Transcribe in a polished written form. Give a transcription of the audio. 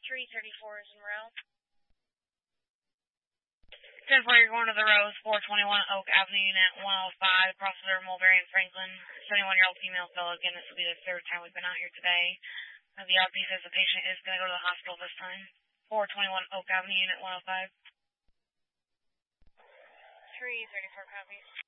334 is in row. 10-4, you're going to the Rose, 421 Oak Avenue, Unit 105, Processor Mulberry and Franklin. 71-year-old female fellow. Again, this will be the third time we've been out here today. The RP says the patient is going to go to the hospital this time. 421 Oak Avenue, Unit 105. 334 copies.